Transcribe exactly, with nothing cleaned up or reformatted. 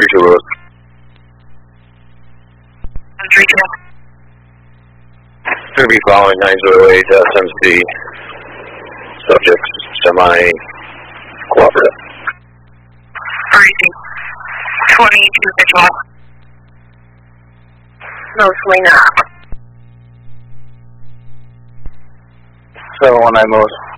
three two Lewis. three two. Going to be following nine zero eight S M C. Subjects semi-cooperative. Crazy. twenty-two visual. Mostly not. seven one nine Lewis.